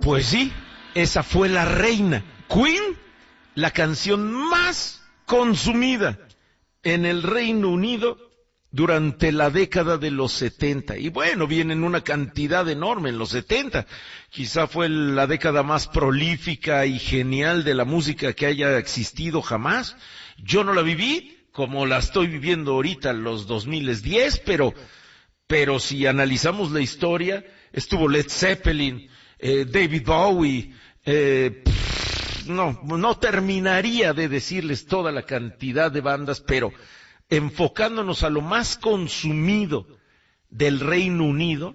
Pues sí, esa fue la reina. Queen, la canción más consumida en el Reino Unido durante la década de los 70. Y bueno, vienen una cantidad enorme en los 70. Quizá fue la década más prolífica y genial de la música que haya existido jamás. Yo no la viví como la estoy viviendo ahorita en los 2010, pero si analizamos la historia, estuvo Led Zeppelin, David Bowie, no terminaría de decirles toda la cantidad de bandas, pero enfocándonos a lo más consumido del Reino Unido,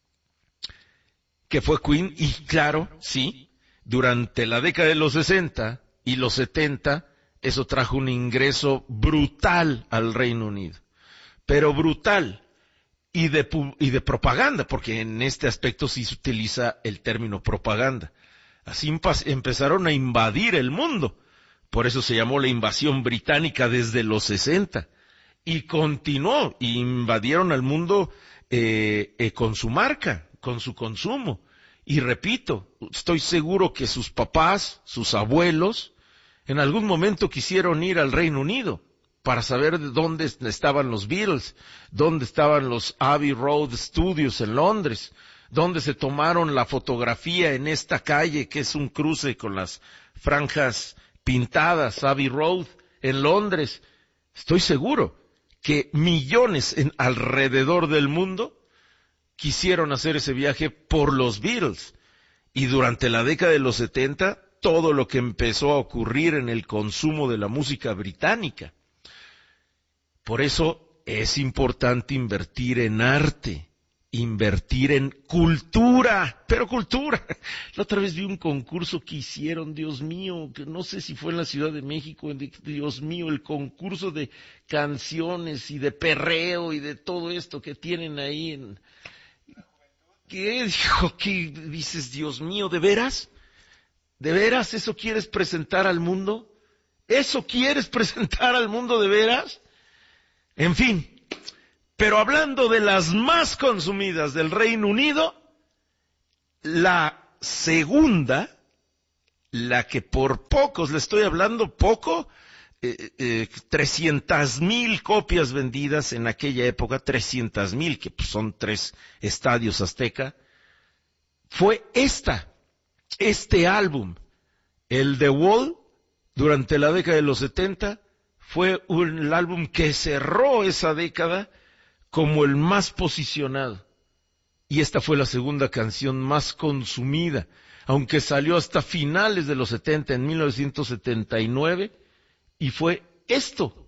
que fue Queen, y claro, sí, durante la década de los 60 y los 70, eso trajo un ingreso brutal al Reino Unido, pero brutal, y de propaganda, porque en este aspecto sí se utiliza el término propaganda. Así empezaron a invadir el mundo, por eso se llamó la invasión británica desde los 60, y continuó, y invadieron al mundo con su marca, con su consumo. Y repito, estoy seguro que sus papás, sus abuelos, en algún momento quisieron ir al Reino Unido para saber de dónde estaban los Beatles, dónde estaban los Abbey Road Studios en Londres, dónde se tomaron la fotografía en esta calle que es un cruce con las franjas pintadas, Abbey Road en Londres. Estoy seguro que millones alrededor del mundo quisieron hacer ese viaje por los Beatles. Y durante la década de los 70, todo lo que empezó a ocurrir en el consumo de la música británica. Por eso es importante invertir en arte, invertir en cultura, pero cultura. La otra vez vi un concurso que hicieron, Dios mío, que no sé si fue en la Ciudad de México, Dios mío, el concurso de canciones y de perreo y de todo esto que tienen ahí en... ¿Qué dijo? ¿Qué dices, Dios mío? ¿De veras? ¿De veras eso quieres presentar al mundo? ¿Eso quieres presentar al mundo de veras? En fin, pero hablando de las más consumidas del Reino Unido, la segunda, la que por pocos, le estoy hablando poco, 300,000 copias vendidas en aquella época, 300,000, que pues son 3 estadios Azteca, fue este álbum, el The Wall, durante la década de los 70, fue el álbum que cerró esa década como el más posicionado. Y esta fue la segunda canción más consumida, aunque salió hasta finales de los 70, en 1979, y fue esto